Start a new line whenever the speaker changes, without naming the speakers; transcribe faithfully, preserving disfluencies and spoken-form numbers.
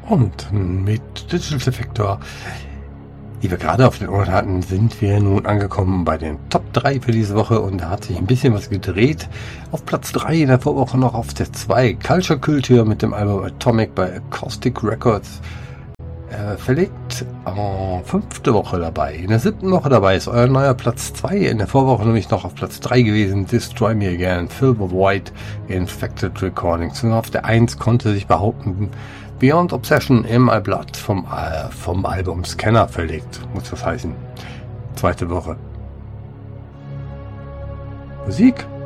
Und mit Digital Defector, die wir gerade auf den Ohren hatten, sind wir nun angekommen bei den Top drei für diese Woche und da hat sich ein bisschen was gedreht. Auf Platz drei in der Vorwoche noch auf der zwei Culture Culture mit dem Album Atomic bei Acoustic Records. Äh, verlegt äh, fünfte Woche dabei. In der siebten Woche dabei ist euer neuer Platz zwei. In der Vorwoche nämlich noch auf Platz drei gewesen. Destroy Me Again, Phil White, Infected Recordings. Und auf der eins konnte sich behaupten, Beyond Obsession im Blood vom, äh, vom Album Scanner verlegt, muss das heißen. Zweite Woche. Musik.